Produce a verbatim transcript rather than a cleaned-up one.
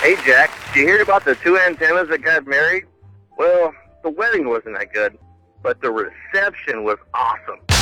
Hey, Jack, did you hear about the two antennas that got married? Well, the wedding wasn't that good, but the reception was awesome.